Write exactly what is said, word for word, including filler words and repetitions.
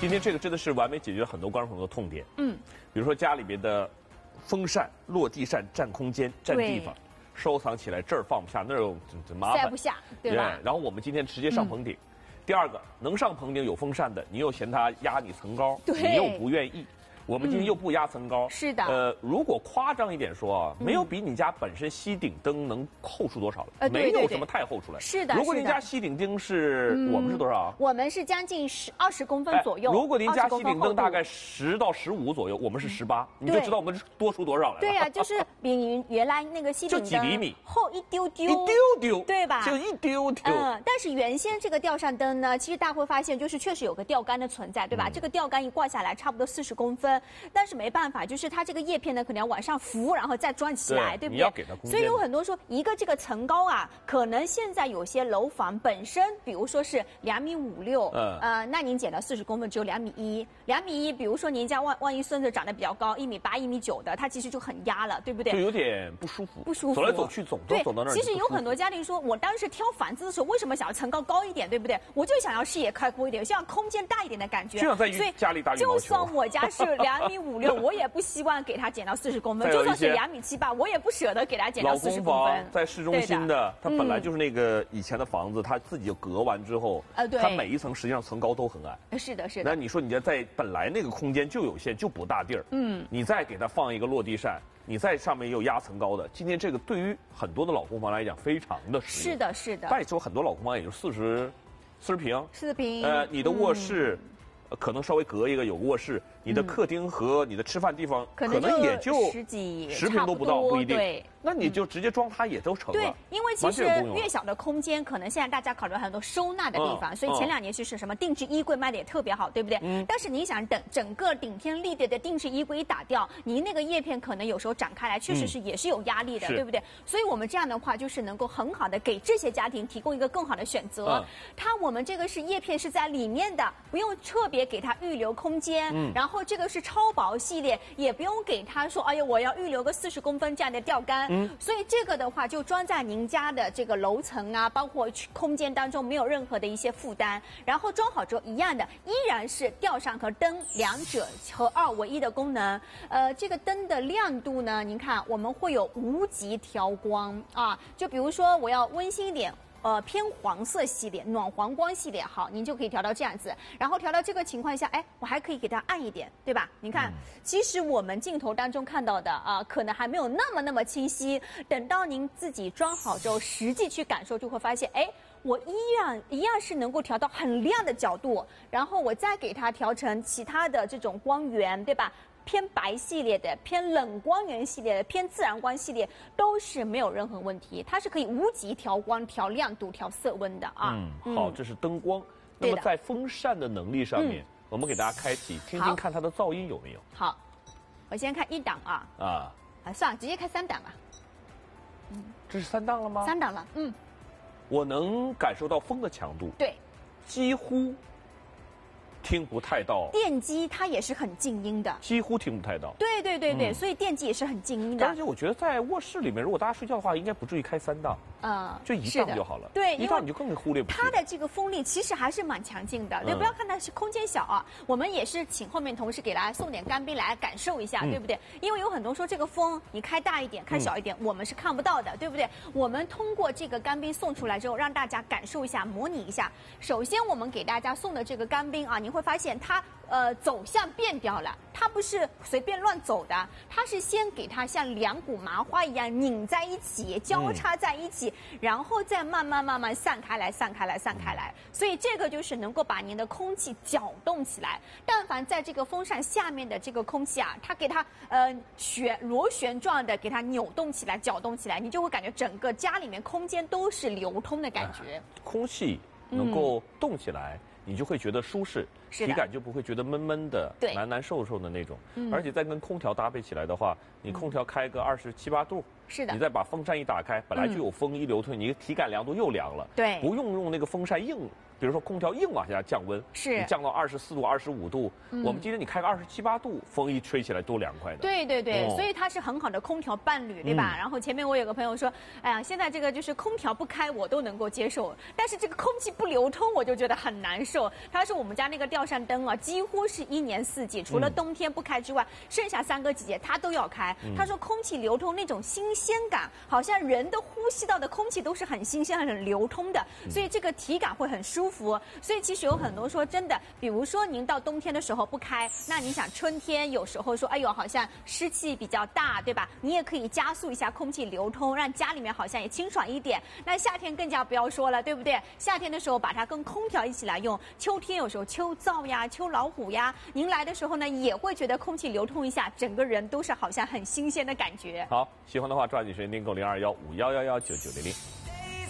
今天这个真的是完美解决很多观众朋友的痛点。 嗯， 比如说家里边的风扇、落地扇占空间、占地方，收藏起来这儿放不下，那儿又麻烦， 塞不下，对吧？ 然后我们今天直接上棚顶。嗯、第二个，能上棚顶有风扇的，你又嫌它压你层高，你又不愿意。我们今天又不压层高， 嗯、是的。 呃，如果夸张一点说啊，没有比你家本身吸顶灯能厚出多少了， 呃、 没有什么太厚出来。 是的。 如果您家吸顶灯是，嗯、我们是多少啊？ 我们是将近十二十公分左右。 哎、如果您家吸顶灯大概十到十五左右，我们是十八，你就知道我们多出多少来了。 对呀、啊，就是比原来那个吸顶灯就几厘米厚一丢丢， 一丢丢， 对吧？ 就一丢丢。 嗯，但是原先这个吊扇灯呢，其实大家会发现，就是确实有个吊杆的存在，对吧？嗯、这个吊杆一挂下来，差不多四十公分，但是没办法，就是它这个叶片呢，可能要往上浮，然后再转起来， 对, 对不对？ 你要给它空间。 所以有很多说，一个这个层高啊，可能现在有些楼房本身，比如说是两米五六，嗯，呃，那您减到四十公分，只有两米一，两米一，比如说您家万万一孙子长得比较高，一米八、一米九的，他其实就很压了，对不对？ 就有点不舒服， 不舒服， 走来走去，总都走到那儿。 其实有很多家庭说，我当时挑房子的时候，为什么想要层高高一点，对不对？我就想要视野开阔一点，想要空间大一点的感觉。 就想在家里打羽毛球。 就算我家是两米五六，我也不希望给它减到四十公分。就算是两米七八，我也不舍得给它减到四十公分。 在市中心的，它本来就是那个以前的房子，它自己就隔完之后， 呃，对， 它每一层实际上层高都很矮。 是的，是的。 那你说你家在本来那个空间就有限，就不大地儿，嗯，你再给它放一个落地扇，你在上面又压层高的，今天这个对于很多的老公房来讲非常的实用。 是的，是的。 再说很多老公房也就四十，四十平， 四十平。 呃，你的卧室。嗯可能稍微隔一个有个卧室，你的客厅和你的吃饭地方、嗯、可能也就十几十平都不到，不一定。 对， 那你就直接装它也都成了。 对，因为其实越小的空间，可能现在大家考虑很多收纳的地方，嗯、所以前两年其实什么定制衣柜卖的也特别好，对不对？嗯。但是你想，等整个顶天立地的定制衣柜一打掉，你那个叶片可能有时候展开来，确实是也是有压力的，嗯、对不对？所以我们这样的话，就是能够很好的给这些家庭提供一个更好的选择。嗯、它我们这个是叶片是在里面的，不用特别给它预留空间。嗯。然后这个是超薄系列，也不用给它说，哎呀，我要预留个四十公分这样的吊杆。嗯。所以这个的话，就装在您家的这个楼层啊，包括空间当中，没有任何的一些负担。然后装好之后，一样的，依然是吊扇和灯两者合二为一的功能。呃，这个灯的亮度呢，您看我们会有无极调光啊，就比如说我要温馨一点。呃，偏黄色系列、暖黄光系列，好，您就可以调到这样子。然后调到这个情况下，哎，我还可以给它暗一点，对吧？你看，嗯、其实我们镜头当中看到的啊、呃，可能还没有那么那么清晰。等到您自己装好之后，实际去感受，就会发现，哎，我依然一样是能够调到很亮的角度，然后我再给它调成其他的这种光源，对吧？偏白系列的、偏冷光源系列的、偏自然光系列都是没有任何问题，它是可以无极调光、调亮度、调色温的啊。 嗯，好，这是灯光。那么在风扇的能力上面，嗯、我们给大家开启，听听看它的噪音有没有。 好，我先看一档啊。啊。啊，算了，直接开三档吧。 嗯，这是三档了吗？ 三档了，嗯。 我能感受到风的强度。 对。 几乎。听不太到， 电机它也是很静音的， 几乎听不太到。 对对对对，嗯、所以电机也是很静音的。 而且我觉得在卧室里面，如果大家睡觉的话，应该不至于开三档，嗯，就一档就好了。 对， 一档你就更忽略不计。 它的这个风力其实还是蛮强劲的，对，嗯、不要看它是空间小啊。我们也是请后面同事给大家送点干冰来感受一下，嗯、对不对？因为有很多说这个风你开大一点、开小一点，嗯、我们是看不到的，对不对？我们通过这个干冰送出来之后，让大家感受一下、模拟一下。首先，我们给大家送的这个干冰啊，你会发现它。呃，走向变调了，它不是随便乱走的，它是先给它像两股麻花一样拧在一起，交叉在一起，嗯、然后再慢慢慢慢散开来，散开来，散开来。所以这个就是能够把您的空气搅动起来。但凡在这个风扇下面的这个空气啊，它给它呃旋螺旋状的给它扭动起来、搅动起来，你就会感觉整个家里面空间都是流通的感觉。 哎、空气能够动起来。嗯你就会觉得舒适，体感就不会觉得闷闷的、难难受受的那种。嗯、而且再跟空调搭配起来的话，你空调开个二十七八度， 是的， 你再把风扇一打开，本来就有风一流退，你体感凉度又凉了。 对， 不用用那个风扇硬比如说空调硬往下降温， 是你降到二十四度、二十五度，嗯、我们今天你开个二十七八度，风一吹起来多凉快的。 对对对，哦、所以它是很好的空调伴侣，对吧？嗯、然后前面我有个朋友说，哎呀，现在这个就是空调不开我都能够接受，但是这个空气不流通我就觉得很难受。他说我们家那个吊扇灯啊，几乎是一年四季，除了冬天不开之外，嗯、剩下三个季节它都要开。嗯、他说空气流通那种新鲜感，好像人的呼吸到的空气都是很新鲜、很流通的，所以这个体感会很舒服。所以其实有很多说真的，比如说您到冬天的时候不开，那你想春天有时候说，哎呦，好像湿气比较大，对吧？你也可以加速一下空气流通，让家里面好像也清爽一点。那夏天更加不要说了，对不对？夏天的时候把它跟空调一起来用，秋天有时候秋燥呀、秋老虎呀，您来的时候呢也会觉得空气流通一下，整个人都是好像很新鲜的感觉。 好，喜欢的话抓紧时间订购零二幺五幺幺幺九九零零。